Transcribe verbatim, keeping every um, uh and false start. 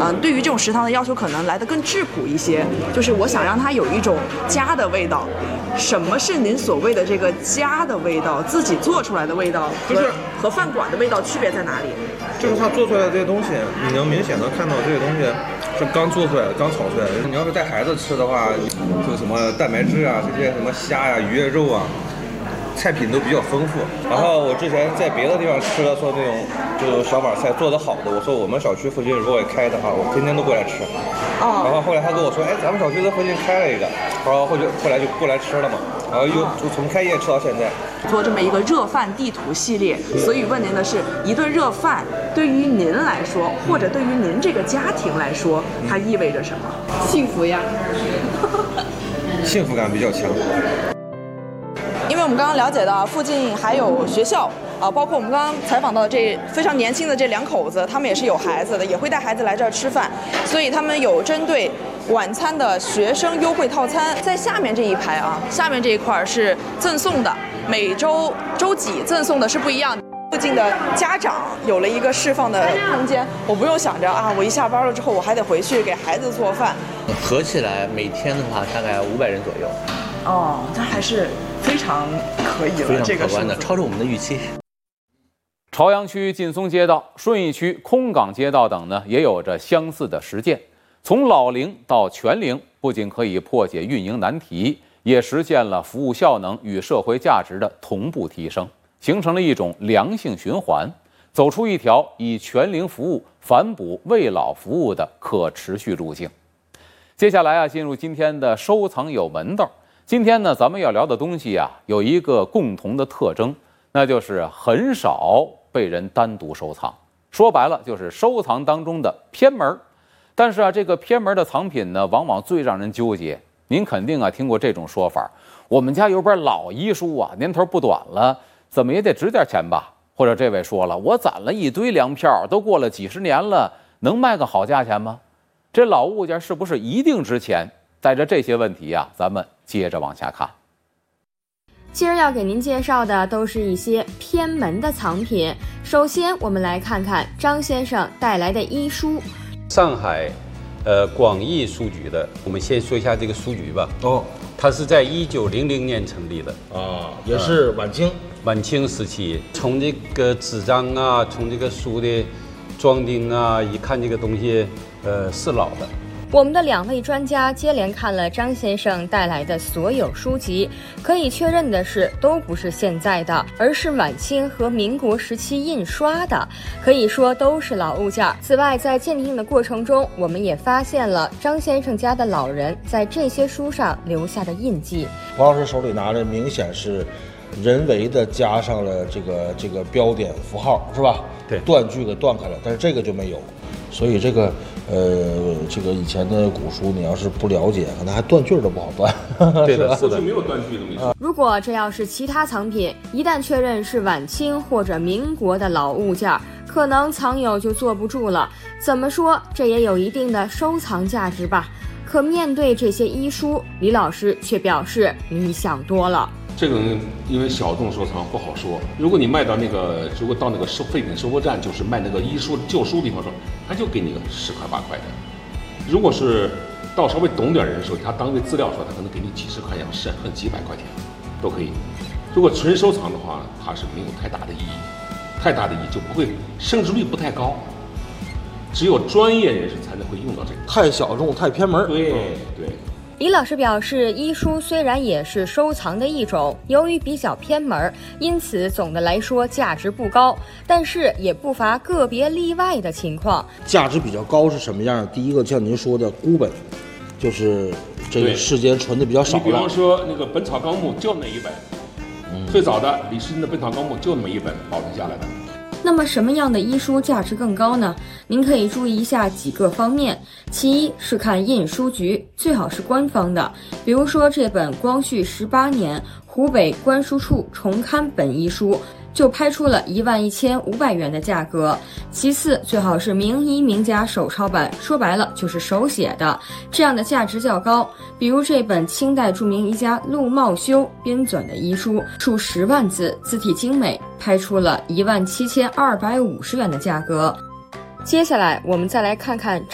嗯、呃，对于这种食堂的要求可能来得更质朴一些，就是我想让它有一种家的味道。什么是您所谓的这个家的味道？自己做出来的味道和、就是、和饭馆的味道区别在哪里？ 就是他做出来的这些东西，你能明显的看到这些东西是刚做出来的，刚炒出来的。你要是带孩子吃的话，就什么蛋白质啊，这些什么虾呀、鱼肉啊。菜品都比较丰富，然后我之前在别的地方吃了说那种就是小碗菜做得好的，我说我们小区附近如果也开的话，我天天都过来吃。哦。然后后来他跟我说，哎，咱们小区的附近开了一个，然后后就后来就过来吃了嘛，然后又就从开业吃到现在。 做这么一个热饭地图系列，所以问您的是，一顿热饭对于您来说，或者对于您这个家庭来说，它意味着什么？ 幸福呀。 幸福感比较强。 因为我们刚刚了解到附近还有学校啊，包括我们刚刚采访到的这非常年轻的这两口子，他们也是有孩子的，也会带孩子来这儿吃饭，所以他们有针对晚餐的学生优惠套餐。在下面这一排啊，下面这一块是赠送的，每周周几赠送的是不一样的。附近的家长有了一个释放的空间，我不用想着啊，我一下班了之后我还得回去给孩子做饭。 合起来每天的话大概五百人左右。 哦，这还是非常可以了， 非常可观的，超出我们的预期。 朝阳区劲松街道、顺义区空港街道等呢，也有着相似的实践。从老龄到全龄，不仅可以破解运营难题，也实现了服务效能与社会价值的同步提升，形成了一种良性循环，走出一条以全龄服务反哺未老服务的可持续路径。接下来啊，进入今天的收藏有门道。今天呢，咱们要聊的东西啊，有一个共同的特征，那就是很少被人单独收藏。说白了，就是收藏当中的偏门。但是啊，这个偏门的藏品呢，往往最让人纠结。您肯定啊听过这种说法：我们家有本老医书啊，年头不短了，怎么也得值点钱吧？或者这位说了，我攒了一堆粮票，都过了几十年了，能卖个好价钱吗？这老物件是不是一定值钱？带着这些问题啊，咱们接着往下看。 今儿要给您介绍的都是一些偏门的藏品。首先，我们来看看张先生带来的医书。 上海，呃，广义书局的。我们先说一下这个书局吧。 哦， 它是在一九零零年成立的啊，也是晚清、呃、 晚清时期。从这个纸张啊，从这个书的装订啊，一看这个东西，呃，是老的。 我们的两位专家接连看了张先生带来的所有书籍，可以确认的是，都不是现在的，而是晚清和民国时期印刷的，可以说都是老物件。此外，在鉴定的过程中，我们也发现了张先生家的老人在这些书上留下的印记。 黄老师手里拿的明显是人为的加上了这个这个标点符号，是吧？ 对， 断句给断开了，但是这个就没有。所以这个呃，这个以前的古书，你要是不了解，可能还断句都不好断。 对的，是的， 没有断句的没错。 如果这要是其他藏品，一旦确认是晚清或者民国的老物件，可能藏友就坐不住了。怎么说，这也有一定的收藏价值吧？可面对这些医书，李老师却表示你想多了。 这个因为小众收藏不好说。如果你卖到那个，如果到那个收废品收购站，就是卖那个医书旧书地方说，他就给你个十块八块的。如果是到稍微懂点人的时候，他当为资料说，他可能给你几十块钱，甚至几百块钱都可以。如果纯收藏的话，它是没有太大的意义，太大的意义就不会升值率不太高。只有专业人士才能会用到这个。 太小众，太偏门。 对对。 李老师表示，医书虽然也是收藏的一种，由于比较偏门，因此总的来说价值不高，但是也不乏个别例外的情况。 价值比较高是什么样？第一个像您说的孤本，就是这个世间存的比较少的。 你比方说那个《本草纲目》就那一本，嗯、最早的李时珍的《本草纲目》就那么一本保存下来的。 那么什么样的医书价值更高呢？您可以注意一下几个方面。其一是看印书局，最好是官方的，比如说这本光绪十八年湖北官书处重刊本医书，就拍出了一万一千五百元的价格。其次，最好是名医名家手抄版，说白了就是手写的，这样的价值较高。比如这本清代著名医家陆茂修编纂的医书，数十万字，字体精美，拍出了一万七千二百五十元的价格。接下来我们再来看看